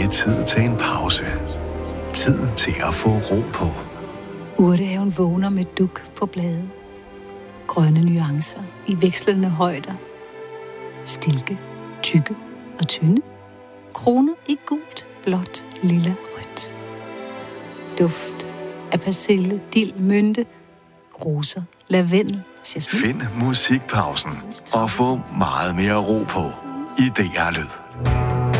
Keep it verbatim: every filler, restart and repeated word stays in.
det tid til en pause. Tid til at få ro på. Urtehaven vågner med duk på blade. Grønne nuancer i vekslende højder. Stilke, tykke og tynde. Kroner i gult, blåt, lilla, rødt. Duft af persille, dild, mynte, roser, lavendel, jasmin. Find musikpausen og få meget mere ro på i D R Lyd.